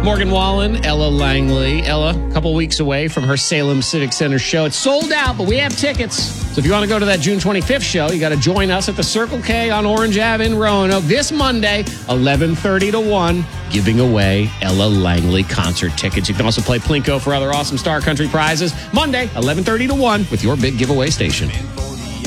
Morgan Wallen, Ella Langley. Ella, a couple weeks away from her Salem Civic Center show. It's sold out, but we have tickets. So if you want to go to that June 25th show, you got to join us at the Circle K on Orange Ave in Roanoke this Monday, 11:30 to 1, giving away Ella Langley concert tickets. You can also play Plinko for other awesome Star Country prizes Monday, 11:30 to 1 with your big giveaway station.